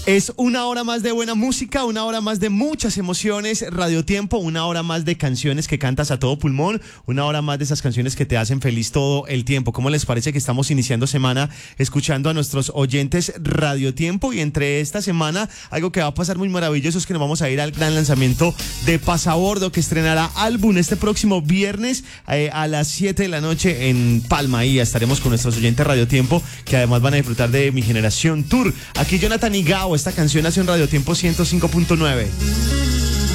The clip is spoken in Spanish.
Es una hora más de buena música, una hora más de muchas emociones, Radio Tiempo, una hora más de canciones que cantas a todo pulmón, una hora más de esas canciones que te hacen feliz todo el tiempo. ¿Cómo les parece que estamos iniciando semana escuchando a nuestros oyentes Radio Tiempo? Y entre esta semana, algo que va a pasar muy maravilloso es que nos vamos a ir al gran lanzamiento de Pasabordo, que estrenará álbum este próximo viernes a las 7 de la noche en Palma. Y estaremos con nuestros oyentes Radio Tiempo, que además van a disfrutar de Mi Generación Tour. Aquí Jonathan y Gao. Esta canción nació en Radio Tiempo 105.9.